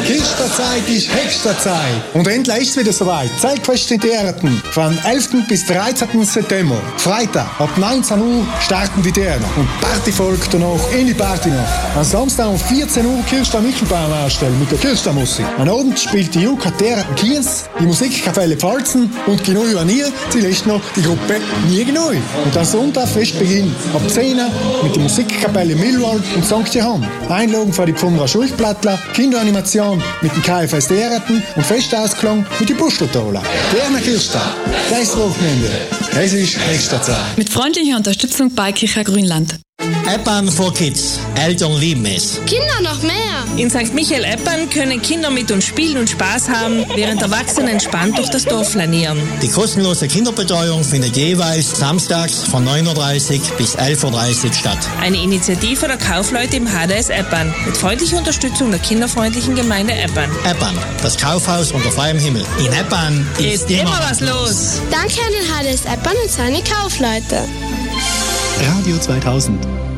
Kirchsterzeit ist Hexterzeit. Und endlich ist es wieder soweit. Zeitfest in Däreten. Von 11. bis 13. September. Freitag ab 19 Uhr starten die Därten. Und Party folgt danach in die Party noch. Am Samstag um 14 Uhr Kirchstag Michelbaum ausstellen mit der Kirchstagmusik. Am Abend spielt die Juka Däreten Kies, die Musikkapelle Pfalzen und genau an ihr, sie lässt noch die Gruppe Nie Genau. Und am Sonntag Festbeginn ab 10 Uhr mit der Musikkapelle Millwald und St. Johann. Einlagen für die Pfundra Schulplattler, Kinderanimation mit dem KFS Däreten und Festausklang mit den Busteltola. Därner Kirchstag, das Wochenende. Es ist Hexterzeit. Mit freundlicher Unterstützung bei Kirche Grünland. Eppern for Kids. Eltern lieben es. Kinder noch mehr. In St. Michael Eppern können Kinder mit uns spielen und Spaß haben, während Erwachsene entspannt durch das Dorf flanieren. Die kostenlose Kinderbetreuung findet jeweils samstags von 9.30 Uhr bis 11.30 Uhr statt. Eine Initiative der Kaufleute im HDS Eppern mit freundlicher Unterstützung der kinderfreundlichen Gemeinde Eppern. Eppern, das Kaufhaus unter freiem Himmel. In Eppern ist immer was los. Danke an den HDS Eppern und seine Kaufleute. Radio 2000